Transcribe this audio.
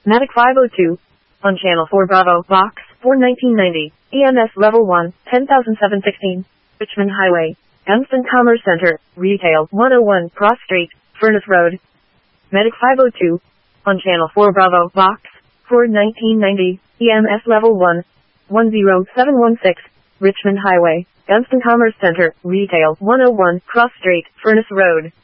Matic 502. On Channel 4 Bravo, Box 4 1990, EMS Level 1, 10716, Richmond Highway, Gunston Commerce Center, Retail 101, Cross Street, Furnace Road. Medic 502. On Channel 4 Bravo, Box 4 1990, EMS Level 1, 10716, Richmond Highway, Gunston Commerce Center, Retail 101, Cross Street, Furnace Road.